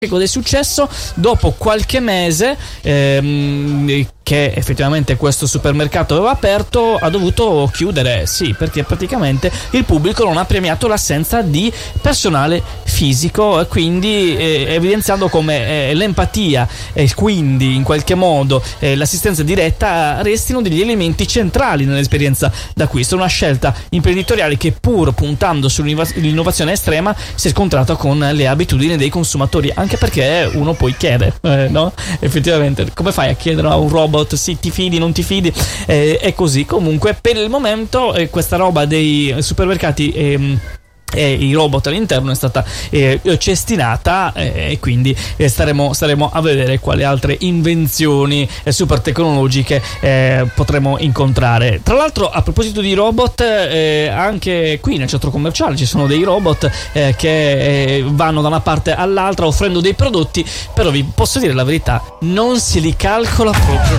Cosa è successo? Dopo qualche mese che effettivamente questo supermercato aveva aperto, ha dovuto chiudere, sì, perché praticamente il pubblico non ha premiato l'assenza di personale fisico, quindi evidenziando come l'empatia e quindi in qualche modo l'assistenza diretta restino degli elementi centrali nell'esperienza d'acquisto. Una scelta imprenditoriale che, pur puntando sull'innovazione estrema, si è scontrata con le abitudini dei consumatori, anche perché uno poi chiede, no? Effettivamente, come fai a chiedere a un robot sì, ti fidi, non ti fidi? È così. Comunque, per il momento questa roba dei supermercati e i robot all'interno è stata cestinata, e quindi staremo a vedere quali altre invenzioni super tecnologiche potremo incontrare. Tra l'altro, a proposito di robot, anche qui nel centro commerciale ci sono dei robot che vanno da una parte all'altra offrendo dei prodotti, però vi posso dire la verità, non se li calcola proprio